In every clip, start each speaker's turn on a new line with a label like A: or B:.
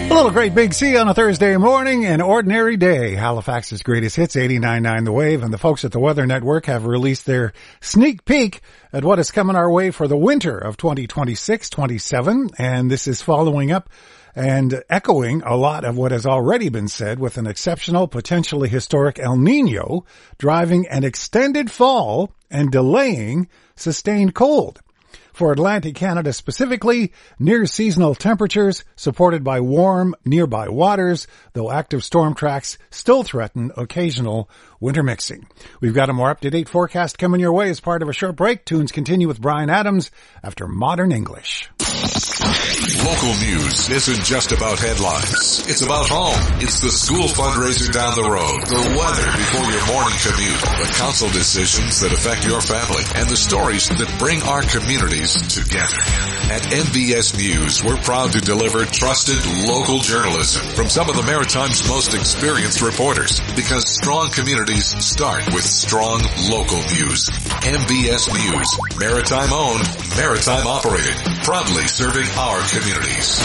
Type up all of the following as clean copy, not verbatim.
A: A little Great Big Sea on a Thursday morning, an ordinary day. Halifax's greatest hits, 89.9 The Wave, and the folks at the Weather Network have released their sneak peek at what is coming our way for the winter of 2026-27, and this is following up and echoing a lot of what has already been said, with an exceptional, potentially historic El Nino driving an extended fall and delaying sustained cold. For Atlantic Canada specifically, near-seasonal temperatures supported by warm nearby waters, though active storm tracks still threaten occasional winter mixing. We've got a more up-to-date forecast coming your way as part of a short break. Tunes continue with Brian Adams after Modern English.
B: Local news isn't just about headlines. It's about home. It's the school fundraiser down the road, the weather before your morning commute, the council decisions that affect your family, and the stories that bring our communities together. At MBS News, we're proud to deliver trusted local journalism from some of the Maritime's most experienced reporters, because strong communities start with strong local news. MBS News, Maritime owned, Maritime operated, proudly serving our communities.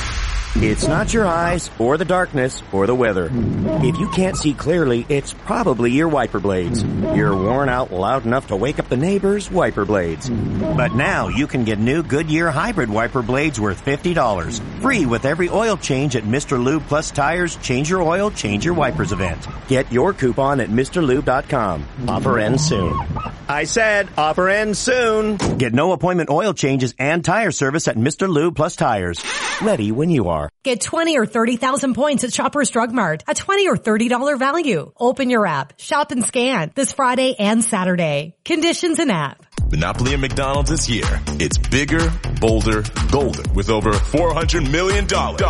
C: It's not your eyes, or the darkness, or the weather. If you can't see clearly, it's probably your wiper blades. You're worn out loud enough to wake up the neighbors' wiper blades. But now you can get new Goodyear hybrid wiper blades worth $50. Free with every oil change at Mr. Lube Plus Tires Change Your Oil, Change Your Wipers event. Get your coupon at MrLube.com. Offer ends soon. I said offer ends soon. Get no appointment oil changes and tire service at Mr. Lube Plus Tires. Ready when you are.
D: Get 20 or 30,000 points at Shoppers Drug Mart. A $20 or $30 value. Open your app, shop and scan this Friday and Saturday. Conditions in app.
E: Monopoly at McDonald's this year. It's bigger, bolder, golden, with over $400 million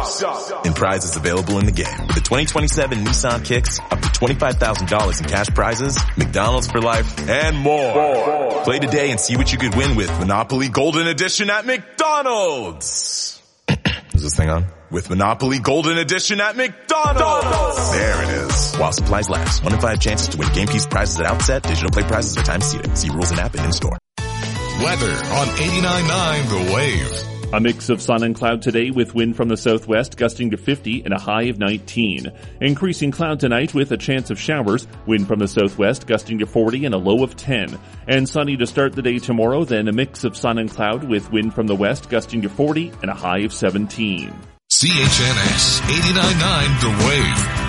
E: in prizes available in the game. The 2027 Nissan Kicks, up to $25,000 in cash prizes, McDonald's for life, and more. Play today and see what you could win with Monopoly Golden Edition at McDonald's. Is this thing on? With Monopoly Golden Edition at McDonald's. There it is. While supplies last. 1 in 5 chances to win game piece prizes at outset. Digital play prizes are time seated. See rules in app and in store.
B: Weather on 89.9 The Wave.
F: A mix of sun and cloud today with wind from the southwest gusting to 50 and a high of 19. Increasing cloud tonight with a chance of showers. Wind from the southwest gusting to 40 and a low of 10. And sunny to start the day tomorrow, then a mix of sun and cloud with wind from the west gusting to 40 and a high of 17.
B: CHNS 89.9 The Wave.